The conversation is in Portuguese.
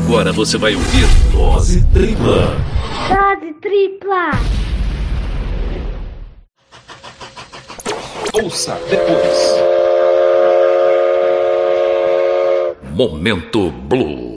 Agora você vai ouvir Dose Tripla. Dose Tripla. Ouça depois. Momento Blue.